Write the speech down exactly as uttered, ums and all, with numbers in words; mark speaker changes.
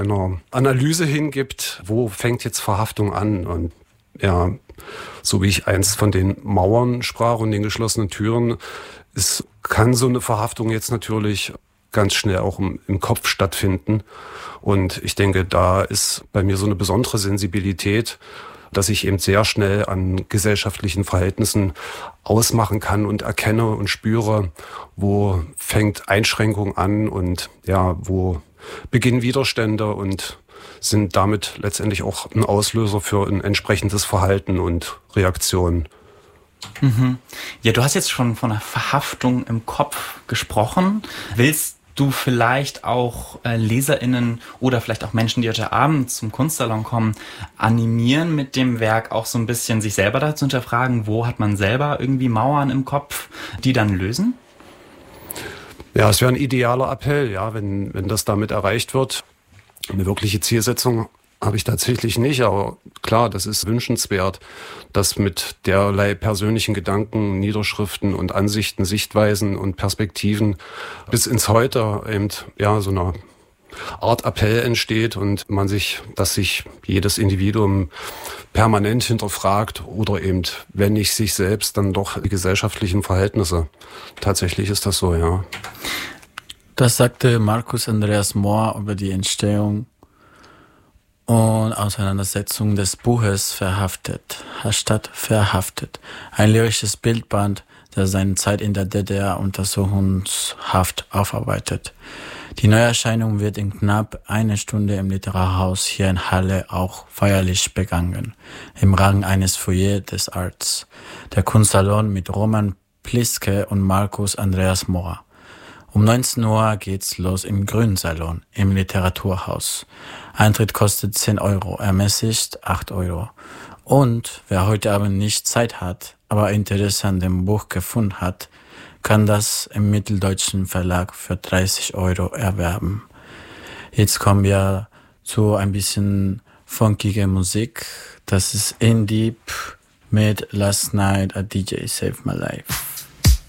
Speaker 1: einer Analyse hingibt, wo fängt jetzt Verhaftung an? Und ja, so wie ich einst von den Mauern sprach und den geschlossenen Türen, es kann so eine Verhaftung jetzt natürlich ganz schnell auch im, im Kopf stattfinden. Und ich denke, da ist bei mir so eine besondere Sensibilität, dass ich eben sehr schnell an gesellschaftlichen Verhältnissen ausmachen kann und erkenne und spüre, wo fängt Einschränkung an und ja, wo beginnen Widerstände und sind damit letztendlich auch ein Auslöser für ein entsprechendes Verhalten und Reaktion.
Speaker 2: Mhm. Ja, du hast jetzt schon von einer Verhaftung im Kopf gesprochen. Willst du vielleicht auch äh, LeserInnen oder vielleicht auch Menschen, die heute Abend zum Kunstsalon kommen, animieren mit dem Werk auch so ein bisschen sich selber dazu hinterfragen, wo hat man selber irgendwie Mauern im Kopf, die dann lösen?
Speaker 1: Ja, es wäre ein idealer Appell, ja, wenn, wenn das damit erreicht wird. Eine wirkliche Zielsetzung habe ich tatsächlich nicht, aber klar, das ist wünschenswert, dass mit derlei persönlichen Gedanken, Niederschriften und Ansichten, Sichtweisen und Perspektiven bis ins Heute eben ja so eine Art Appell entsteht und man sich, dass sich jedes Individuum permanent hinterfragt oder eben, wenn nicht sich selbst, dann doch die gesellschaftlichen Verhältnisse. Tatsächlich ist das so, ja.
Speaker 3: Das sagte Markus Andreas Mohr über die Entstehung und Auseinandersetzung des Buches Verhaftet, Hashtag Verhaftet. Ein lyrisches Bildband, das seine Zeit in der D D R-Untersuchungshaft aufarbeitet. Die Neuerscheinung wird in knapp einer Stunde im Literaturhaus hier in Halle auch feierlich begangen, im Rahmen eines Foyer des Arts. Der Kunstsalon mit Roman Pliske und Markus Andreas Mohr. Um neunzehn Uhr geht's los im Grünsalon im Literaturhaus. Eintritt kostet zehn Euro, ermäßigt acht Euro. Und wer heute Abend nicht Zeit hat, aber Interesse an dem Buch gefunden hat, kann das im Mitteldeutschen Verlag für dreißig Euro erwerben. Jetzt kommen wir zu ein bisschen funkiger Musik. Das ist In Deep mit Last Night a D J Saved My Life.